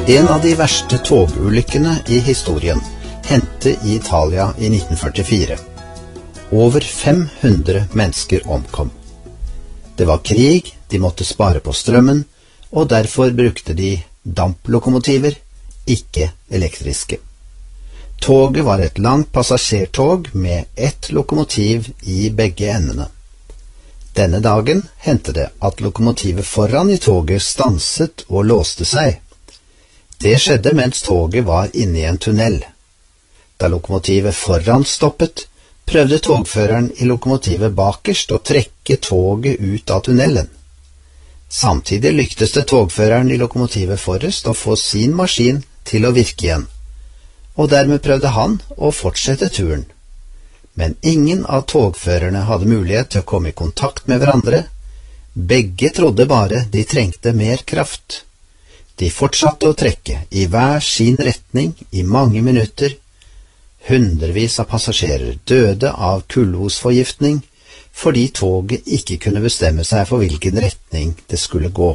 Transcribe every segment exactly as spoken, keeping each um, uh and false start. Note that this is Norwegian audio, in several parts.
En av de verste togulykkene i historien hendte i Italia i nitten førtifire. Over fem hundre mennesker omkom. Det var krig, de måtte spare på strømmen, og derfor brukte de damplokomotiver, ikke elektriske. Toget var et langt passasjertog med ett lokomotiv i begge endene. Denne dagen hendte det at lokomotivet foran i toget stanset og låste seg. Det skjedde mens toget var inne i en tunnel. Da lokomotivet foran stoppet, prøvde togføreren i lokomotivet bakerst å trekke toget ut av tunnelen. Samtidig lyktes det togføreren i lokomotivet forrest å få sin maskin til å virke igjen, og dermed prøvde han å fortsette turen. Men ingen av togførerne hadde mulighet til å komme i kontakt med hverandre. Begge trodde bare de trengte mer kraft. De fortsatte å trekke i hver sin retning i mange minutter. Hundrevis av passasjerer døde av kullosforgiftning fordi toget ikke kunne bestemme seg for hvilken retning det skulle gå.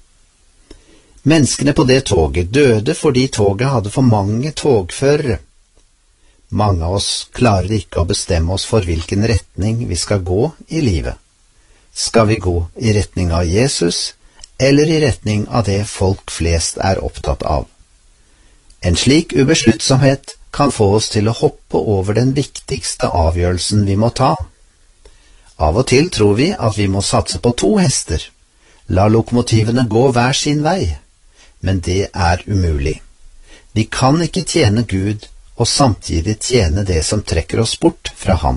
Menneskene på det toget døde fordi toget hadde for mange togførere. Mange av oss klarer ikke å bestemme oss for hvilken retning vi skal gå i livet. Skal vi gå i retning av Jesus, eller i retning av det folk flest er opptatt av? En slik ubesluttsomhet kan få oss til å hoppe over den viktigste avgjørelsen vi må ta. Av og til tror vi at vi må satse på to hester, la lokomotivene gå hver sin vei, men det er umulig. Vi kan ikke tjene Gud og samtidig tjene det som trekker oss bort fra ham.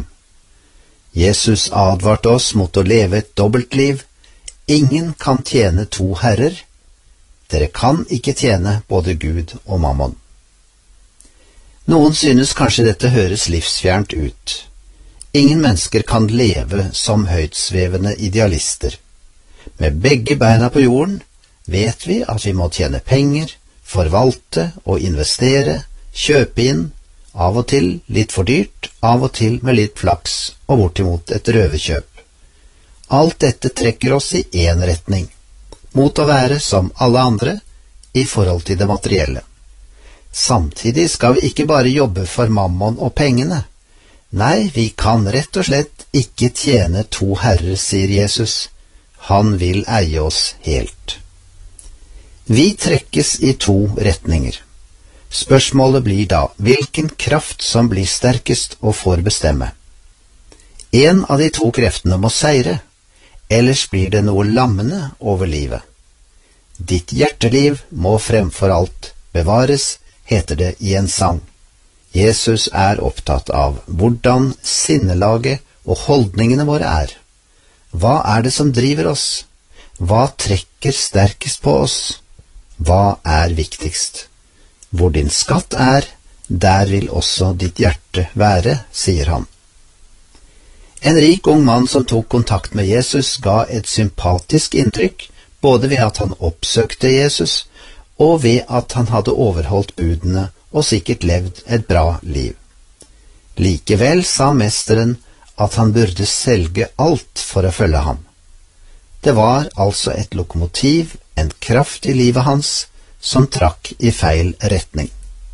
Jesus advarte oss mot å leve et dobbeltliv. Ingen kan tjene to herrer. Dere kan ikke tjene både Gud og mammon. Noen synes kanskje dette høres livsfjernt ut. Ingen mennesker kan leve som høytsvevende idealister. Med begge beina på jorden vet vi at vi må tjene penger, forvalte og investere, kjøpe inn, av og til litt for dyrt, av og til med litt flaks og bortimot et røverkjøp. Alt dette trekker oss i én retning, mot å være som alle andre i forhold til det materielle. Samtidig skal vi ikke bare jobbe for mammon og pengene. Nei, vi kan rett og slett ikke tjene to herrer, sier Jesus. Han vil eie oss helt. Vi trekkes i to retninger. Spørsmålet blir da hvilken kraft som blir sterkest og får bestemme. En av de to kreftene må seire, ellers blir det noe lammende over livet. Ditt hjerteliv må fremfor alt bevares, heter det i en sang. Jesus er opptatt av hvordan sinnelaget og holdningene våre er. Hva er det som driver oss? Hva trekker sterkest på oss? Hva er viktigst? Hvor din skatt er, der vil også ditt hjerte være, sier han. En rik ung mann som tok kontakt med Jesus ga et sympatisk inntrykk, både ved at han oppsøkte Jesus, og ved at han hadde overholdt budene og sikkert levd et bra liv. Likevel sa mesteren at han burde selge alt for å følge ham. Det var altså et lokomotiv, en kraft i livet hans, som trakk i feil retning.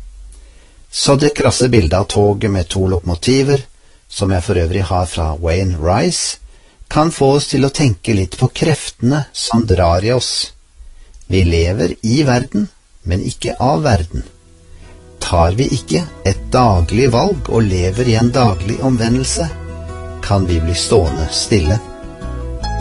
Så det krasse bildet av toget med to lokomotiver, som jeg for øvrig har fra Wayne Rice, kan få oss til å tenke litt på kreftene som drar i oss. Vi lever i verden, men ikke av verden. Tar vi ikke et daglig valg og lever i en daglig omvendelse, kan vi bli stående stille.